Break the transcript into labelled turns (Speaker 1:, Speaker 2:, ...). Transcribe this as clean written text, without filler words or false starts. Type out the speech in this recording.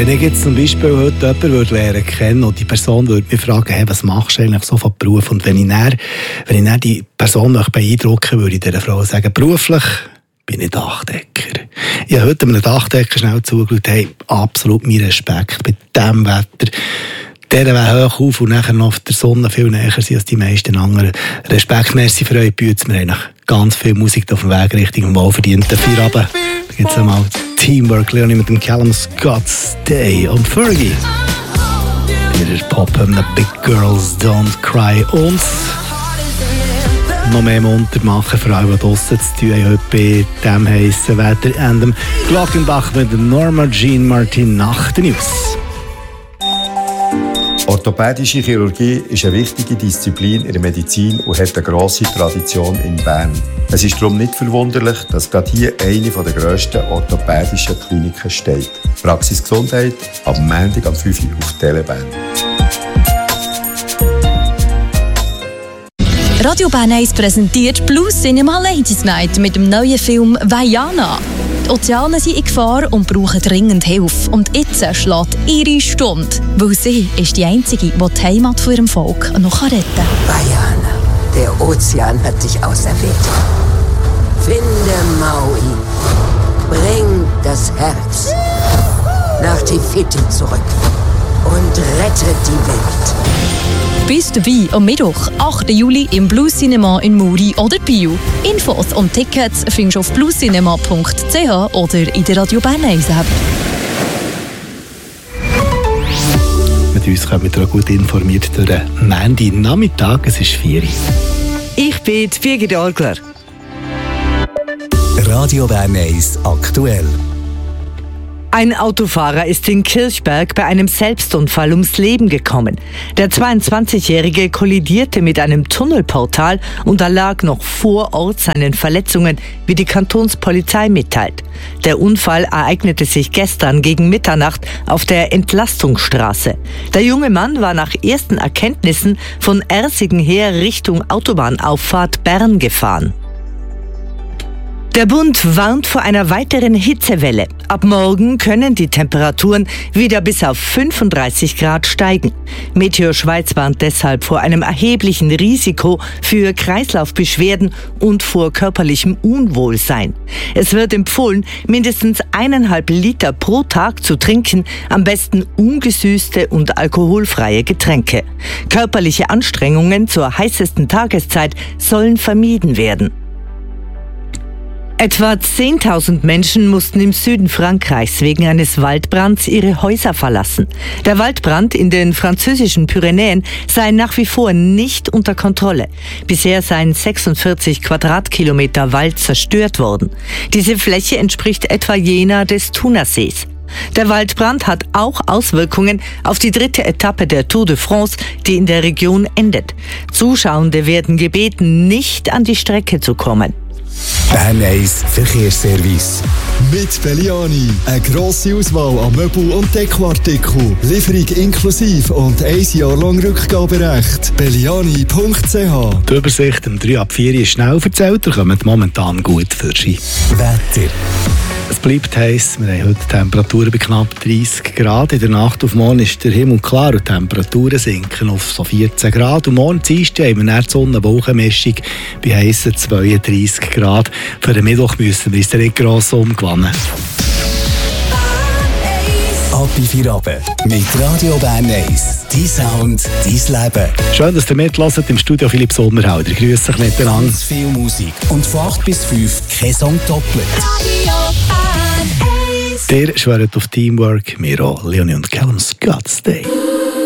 Speaker 1: Wenn ich jetzt zum Beispiel heute jemanden lernen kennen und die Person würde mich fragen, hey, was machst du eigentlich so von Beruf? Und wenn ich dann die Person beeindrucken möchte, würde ich dieser Frau sagen, beruflich bin ich Dachdecker. Ich habe heute einem Dachdecker schnell zugeschaut, hey, absolut mein Respekt bei diesem Wetter. Der wäre hoch auf und nachher noch auf der Sonne viel näher sind als die meisten anderen. Respekt, merci für eure Bühne. Wir haben noch ganz viel Musik auf dem Weg Richtung wohlverdienten Feierabend. Da gibt es einmal Teamwork, Leonie mit dem Callum Scott's Day und Fergie. Wieder Pop-Hymne Big Girls Don't Cry und noch mehr munter machen für alle, die draussen zu tun haben, heute bei diesem heissen Wetter. Und dem Glockenbach mit Norma Jean Martin nach den News.
Speaker 2: Orthopädische Chirurgie ist eine wichtige Disziplin in der Medizin und hat eine grosse Tradition in Bern. Es ist darum nicht verwunderlich, dass gerade hier eine der grössten orthopädischen Kliniken steht. Praxis Gesundheit, am Montag am 5 Uhr auf Telebahn.
Speaker 3: Radio Bern 1 präsentiert Blue Cinema Ladies Night mit dem neuen Film «Vaiana». Die Ozeane sind in Gefahr und brauchen dringend Hilfe. Und jetzt schlägt ihre Stunde, weil sie ist die Einzige, die die Heimat von ihrem Volk noch retten kann.
Speaker 4: Vaiana, der Ozean hat dich auserwählt. Finde Maui. Bring das Herz nach Tifiti zurück und rette die Welt.
Speaker 3: Bist dabei am Mittwoch, 8. Juli im Blue Cinema in Muri oder Biel. Infos und Tickets findest du auf bluecinema.ch oder in der Radio Bern 1 App.
Speaker 1: Mit uns kommen wir gut informiert durch den Montag-Nachmittag. Es ist 4 Uhr.
Speaker 5: Ich bin Birgit Orgler.
Speaker 6: Radio Bern 1 aktuell.
Speaker 5: Ein Autofahrer ist in Kirchberg bei einem Selbstunfall ums Leben gekommen. Der 22-Jährige kollidierte mit einem Tunnelportal und erlag noch vor Ort seinen Verletzungen, wie die Kantonspolizei mitteilt. Der Unfall ereignete sich gestern gegen Mitternacht auf der Entlastungsstraße. Der junge Mann war nach ersten Erkenntnissen von Ersingen her Richtung Autobahnauffahrt Bern gefahren. Der Bund warnt vor einer weiteren Hitzewelle. Ab morgen können die Temperaturen wieder bis auf 35 Grad steigen. Meteo Schweiz warnt deshalb vor einem erheblichen Risiko für Kreislaufbeschwerden und vor körperlichem Unwohlsein. Es wird empfohlen, mindestens 1,5 Liter pro Tag zu trinken, am besten ungesüßte und alkoholfreie Getränke. Körperliche Anstrengungen zur heißesten Tageszeit sollen vermieden werden. Etwa 10.000 Menschen mussten im Süden Frankreichs wegen eines Waldbrands ihre Häuser verlassen. Der Waldbrand in den französischen Pyrenäen sei nach wie vor nicht unter Kontrolle. Bisher seien 46 Quadratkilometer Wald zerstört worden. Diese Fläche entspricht etwa jener des Thunersees. Der Waldbrand hat auch Auswirkungen auf die 3. Etappe der Tour de France, die in der Region endet. Zuschauende werden gebeten, nicht an die Strecke zu kommen.
Speaker 6: Bern 1 Verkehrsservice.
Speaker 7: Mit Belliani. Eine grosse Auswahl an Möbel- und Dekoartikeln. Lieferung inklusive und 1 Jahr lang Rückgaberecht. Belliani.ch.
Speaker 1: Die Übersicht um 3 ab 4 ist schnell erzählt. Da kommt momentan gut für Sie.
Speaker 6: Wetter.
Speaker 1: Es bleibt heiß. Wir haben heute Temperaturen bei knapp 30 Grad. In der Nacht auf morgen ist der Himmel klar und die Temperaturen sinken auf so 14 Grad. Und morgen Dienstag haben wir dann die Sonne-Wolkenmischung bei heissen 32 Grad. Für den Mittwoch müssen wir uns nicht gross umgewinnen.
Speaker 6: Ab in Feierabend mit Radio Bern 1. Dein Sound, dein Leben.
Speaker 1: Schön, dass ihr mithört. Im Studio Philipp Sommerhalder. Grüß dich miteinander.
Speaker 6: Ganz viel Musik. Und von 8 bis 5 kein Song doppelt.
Speaker 1: Der schwört auf Teamwork. Wir auch. Leonie und Callum Scott's Day.